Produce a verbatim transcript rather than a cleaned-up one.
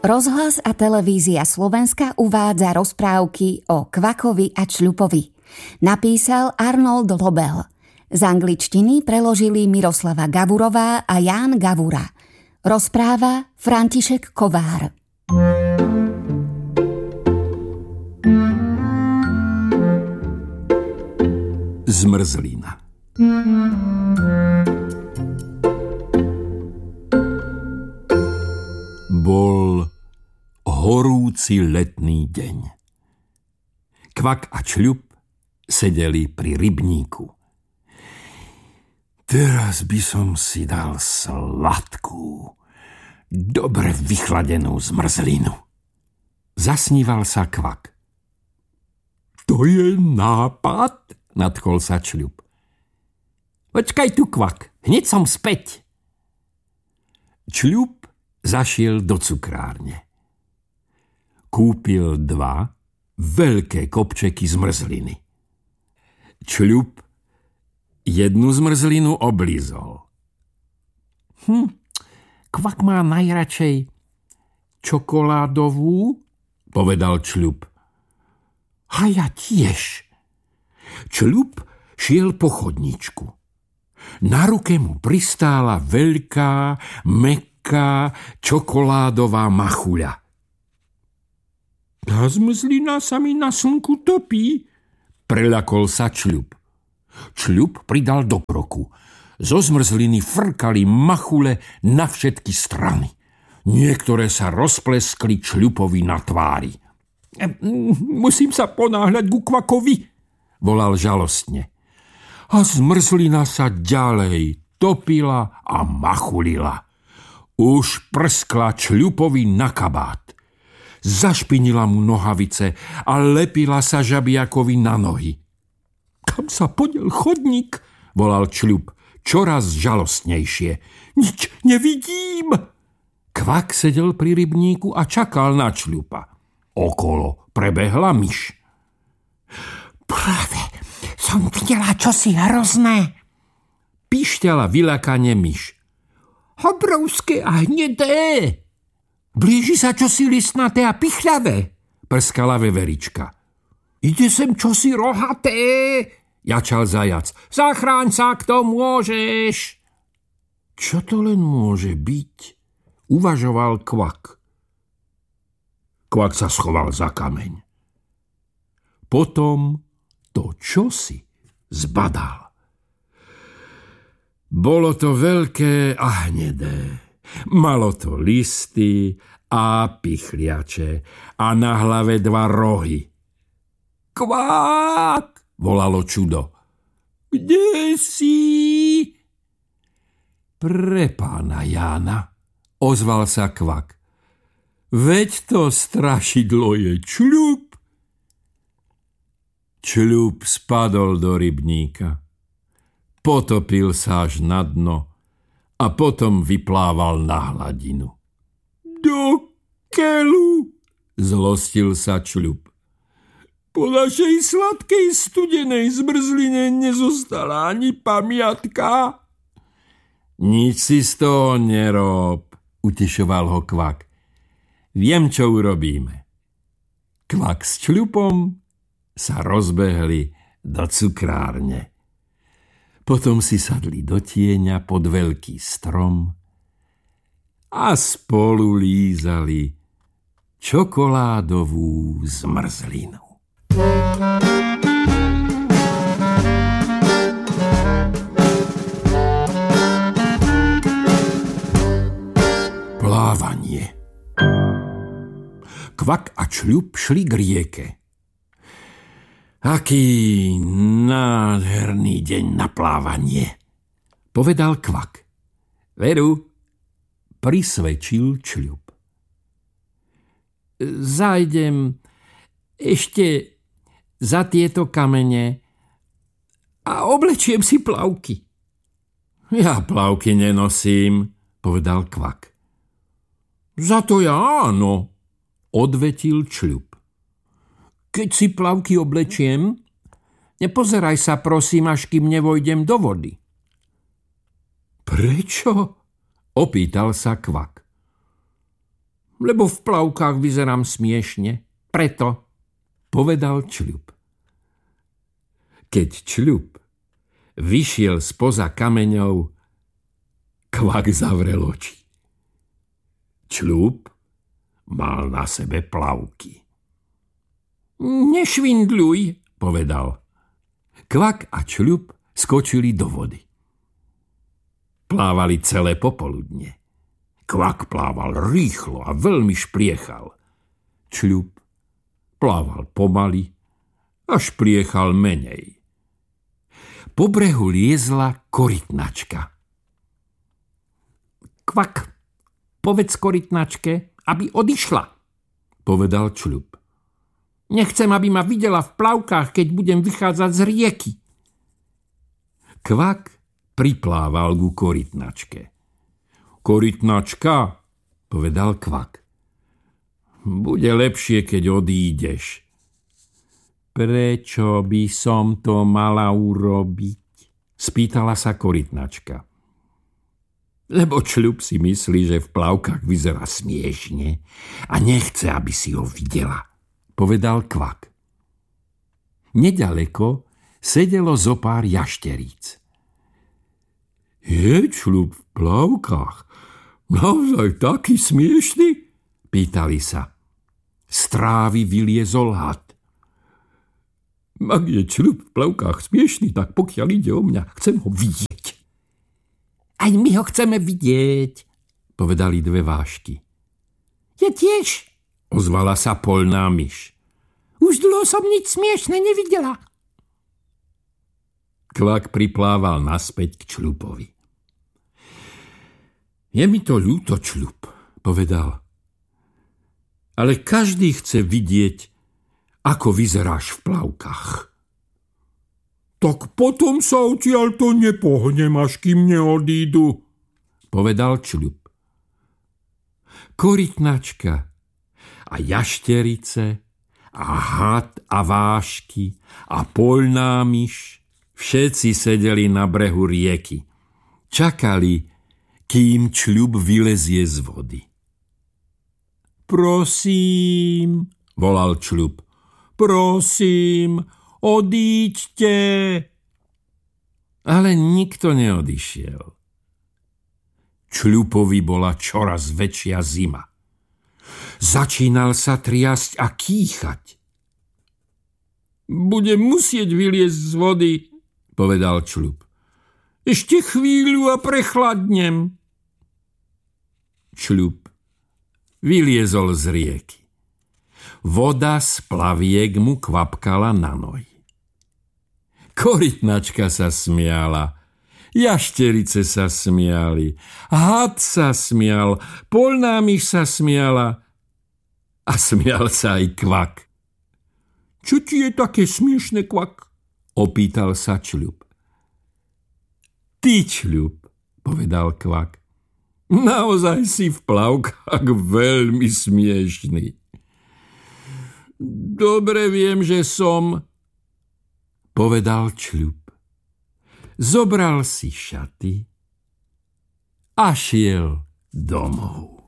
Rozhlas a televízia Slovenska uvádza rozprávky o Kvakovi a Čľupovi. Napísal Arnold Lobel. Z angličtiny preložili Miroslava Gavurová a Ján Gavura. Rozpráva František Kovár. Zmrzlina. Bol horúci letný deň. Kvak a Čľup sedeli pri rybníku. Teraz by som si dal sladkú, dobre vychladenú zmrzlinu. Zasníval sa Kvak. To je nápad, nadchol sa Čľup. Počkaj tu, Kvak, hneď som späť. Čľup zašiel do cukrárne. Kúpil dva veľké kopčeky zmrzliny. Čľup jednu zmrzlinu oblízol. Hm, Kvak má najradšej čokoládovú, povedal Čľup. A ja tiež. Čľup šiel po chodníčku. Na ruke mu pristála veľká, mäkká, čokoládová machuľa. Tá zmrzlina sa mi na slnku topí, preľakol sa Čľup. Čľup pridal do kroku. Zo zmrzliny frkali machule na všetky strany. Niektoré sa rozpleskli Čľupovi na tvári. Musím sa ponáhľať ku Kvakovi, volal žalostne. A zmrzlina sa ďalej topila a machulila. Už prskla Čľupovi na kabát. Zašpinila mu nohavice a lepila sa žabiakovi na nohy. Kam sa podiel chodník? Volal Čľup, čoraz žalostnejšie. Nič nevidím. Kvak sedel pri rybníku a čakal na Čľupa. Okolo prebehla myš. Práve som videla čosi hrozné, píšťala vyľakane myš. Obrovské a hnedé. Blíži sa čosi listnaté a pichľavé, prskala veverička. Ide sem čosi rohaté, jačal zajac. Zachráň sa, kto môžeš. Čo to len môže byť? Uvažoval Kvak. Kvak sa schoval za kameň. Potom to čosi zbadal. Bolo to veľké a hnedé. Malo to listy a pichliače a na hlave dva rohy. Kvák, volalo čudo. Kde si? Pre pána Jána, ozval sa Kvak. Veď to strašidlo je Čľup. Čľup spadol do rybníka. Potopil sa až na dno a potom vyplával na hladinu. Do keľu, zlostil sa Čľup. Po našej sladkej studenej zmrzline nezostala ani pamiatka. Nič si z toho nerob, utešoval ho Kvak. Viem, čo urobíme. Kvak s Čľupom sa rozbehli do cukrárne. Potom si sadli do tieňa pod veľký strom a spolu lízali čokoládovú zmrzlinu. Plávanie. Kvak a Čľup šli k rieke. Aký nádherný deň na plávanie, povedal Kvak. Veru, prisvedčil Čľup. Zajdem ešte za tieto kamene a oblečiem si plavky. Ja plavky nenosím, povedal Kvak. Za to ja áno, odvetil Čľup. Keď si plavky oblečiem, nepozeraj sa prosím, až kým nevojdem do vody. Prečo? Opýtal sa Kvak. lebo v plavkách vyzerám smiešne. Preto, povedal Čľup. Keď Čľup vyšiel spoza kameňov, Kvak zavrel oči. Čľup mal na sebe plavky. Nešvindľuj, povedal. Kvak a Čľup skočili do vody. Plávali celé popoludne. Kvak plával rýchlo a veľmi špliechal. Čľup plával pomaly a špliechal menej. Po brehu liezla korytnačka. Kvak, povedz korytnačke, aby odišla, povedal Čľup. Nechcem, aby ma videla v plavkách, keď budem vychádzať z rieky. Kvak priplával ku korytnačke. Korytnačka, povedal Kvak. Bude lepšie, keď odídeš. Prečo by som to mala urobiť? Spýtala sa korytnačka. Lebo Čľup si myslí, že v plavkách vyzerá smiešne a nechce, aby si ho videla, povedal Kvak. Neďaleko sedelo zo pár jašteríc. Je Čľup v plavkách naozaj taký smiešný? Pýtali sa. Z trávy vyliezol had. Ak je Čľup v plavkách smiešný, tak pokiaľ ide o mňa, chcem ho vidieť. Aj my ho chceme vidieť, povedali dve vášky. Ja tiež, ozvala sa poľná myš. Už dlho som nič smiešne nevidela. Kvak priplával naspäť k Čľupovi. Je mi to ľúto, Čľup, povedal. Ale každý chce vidieť, ako vyzeráš v plavkách. Tak potom sa odtiaľto nepohnem, až kým neodídu, povedal Čľup. Korytnačka a jašterice a had a vášky a poľná myš všetci sedeli na brehu rieky. Čakali, kým Čľup vylezie z vody. Prosím, volal Čľup. Prosím, odíďte. Ale nikto neodišiel. Čľupovi bola čoraz väčšia zima. Začínal sa triasť a kýchať. Budem musieť vyliezť z vody, povedal Čľup. Ešte chvíľu a prechladnem. Čľup vyliezol z rieky. Voda z plaviek mu kvapkala na nohy. Korytnačka sa smiala, jašterice sa smiali, had sa smial, poľná myš sa smiala a smial sa aj Kvak. Čo ti je také smiešne, Kvak? Opýtal sa Čľup. Ty, Čľup, povedal Kvak. Naozaj si v plavkách veľmi smiešný. Dobre viem, že som, povedal Čľup. Zobral si šaty a šiel domov.